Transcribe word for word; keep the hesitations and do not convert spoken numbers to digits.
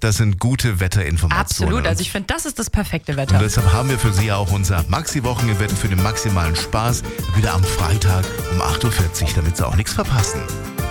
das sind gute Wetterinformationen. Absolut, also ich finde, das ist das perfekte Wetter. Und deshalb haben wir für Sie auch unser Maxi-Wochenendwetter für den maximalen Spaß wieder am Freitag um acht Uhr vierzig, damit Sie auch nichts verpassen.